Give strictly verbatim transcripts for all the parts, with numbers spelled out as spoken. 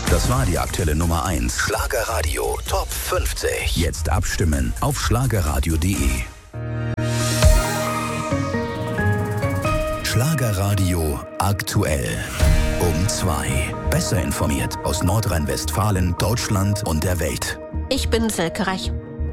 Das war die aktuelle Nummer eins. Schlagerradio Top fünfzig. Jetzt abstimmen auf schlagerradio punkt de. Schlagerradio aktuell. Um zwei. Besser informiert aus Nordrhein-Westfalen, Deutschland und der Welt. Ich bin Silke Reich.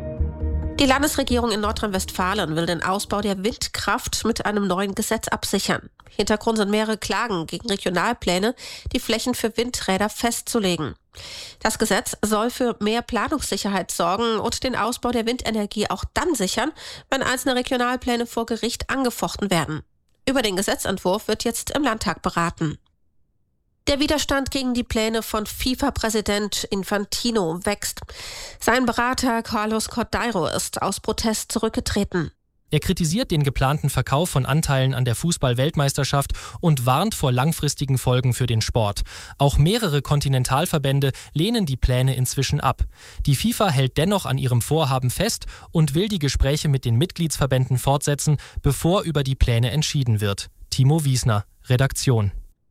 Die Landesregierung in Nordrhein-Westfalen will den Ausbau der Windkraft mit einem neuen Gesetz absichern. Hintergrund sind mehrere Klagen gegen Regionalpläne, die Flächen für Windräder festzulegen. Das Gesetz soll für mehr Planungssicherheit sorgen und den Ausbau der Windenergie auch dann sichern, wenn einzelne Regionalpläne vor Gericht angefochten werden. Über den Gesetzentwurf wird jetzt im Landtag beraten. Der Widerstand gegen die Pläne von FIFA-Präsident Infantino wächst. Sein Berater Carlos Cordeiro ist aus Protest zurückgetreten. Er kritisiert den geplanten Verkauf von Anteilen an der Fußball-Weltmeisterschaft und warnt vor langfristigen Folgen für den Sport. Auch mehrere Kontinentalverbände lehnen die Pläne inzwischen ab. Die FIFA hält dennoch an ihrem Vorhaben fest und will die Gespräche mit den Mitgliedsverbänden fortsetzen, bevor über die Pläne entschieden wird. Timo Wiesner, Redaktion.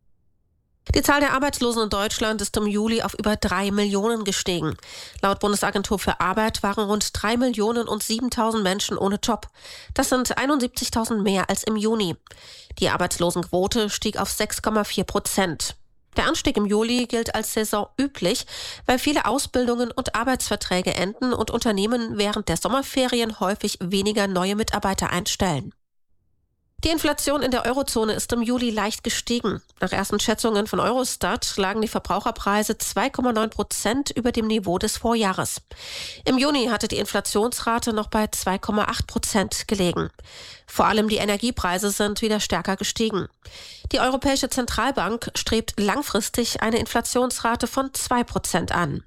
Die Zahl der Arbeitslosen in Deutschland ist im Juli auf über drei Millionen gestiegen. Laut Bundesagentur für Arbeit waren rund drei Millionen und siebentausend Menschen ohne Job. Das sind einundsiebzigtausend mehr als im Juni. Die Arbeitslosenquote stieg auf sechs Komma vier Prozent. Der Anstieg im Juli gilt als saisonüblich, weil viele Ausbildungen und Arbeitsverträge enden und Unternehmen während der Sommerferien häufig weniger neue Mitarbeiter einstellen. Die Inflation in der Eurozone ist im Juli leicht gestiegen. Nach ersten Schätzungen von Eurostat lagen die Verbraucherpreise zwei Komma neun Prozent über dem Niveau des Vorjahres. Im Juni hatte die Inflationsrate noch bei zwei Komma acht Prozent gelegen. Vor allem die Energiepreise sind wieder stärker gestiegen. Die Europäische Zentralbank strebt langfristig eine Inflationsrate von zwei Prozent an.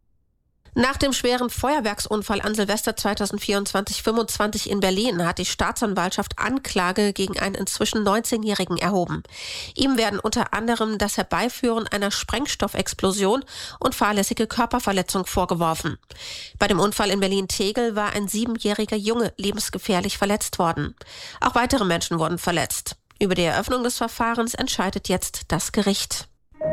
Nach dem schweren Feuerwerksunfall an Silvester zweitausendvierundzwanzig fünfundzwanzig in Berlin hat die Staatsanwaltschaft Anklage gegen einen inzwischen neunzehnjährigen erhoben. Ihm werden unter anderem das Herbeiführen einer Sprengstoffexplosion und fahrlässige Körperverletzung vorgeworfen. Bei dem Unfall in Berlin-Tegel war ein siebenjähriger Junge lebensgefährlich verletzt worden. Auch weitere Menschen wurden verletzt. Über die Eröffnung des Verfahrens entscheidet jetzt das Gericht.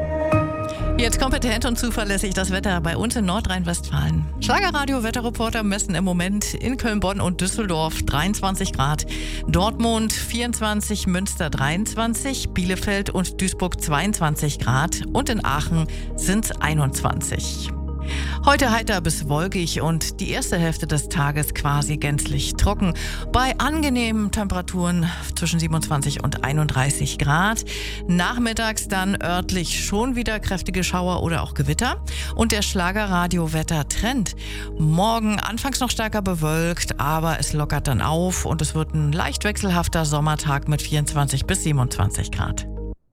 Jetzt kompetent und zuverlässig das Wetter bei uns in Nordrhein-Westfalen. Schlagerradio-Wetterreporter messen im Moment in Köln, Bonn und Düsseldorf dreiundzwanzig Grad, Dortmund vierundzwanzig, Münster dreiundzwanzig, Bielefeld und Duisburg zweiundzwanzig Grad und in Aachen sind es einundzwanzig. Heute heiter bis wolkig und die erste Hälfte des Tages quasi gänzlich trocken. Bei angenehmen Temperaturen zwischen siebenundzwanzig und einunddreißig Grad. Nachmittags dann örtlich schon wieder kräftige Schauer oder auch Gewitter. Und der Schlagerradio-Wetter-Trend. Morgen anfangs noch stärker bewölkt, aber es lockert dann auf und es wird ein leicht wechselhafter Sommertag mit vierundzwanzig bis siebenundzwanzig Grad.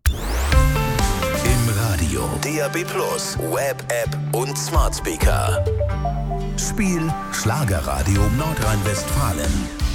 Radio, D A B Plus, Web-App und Smart Speaker. Spiel Schlagerradio Nordrhein-Westfalen.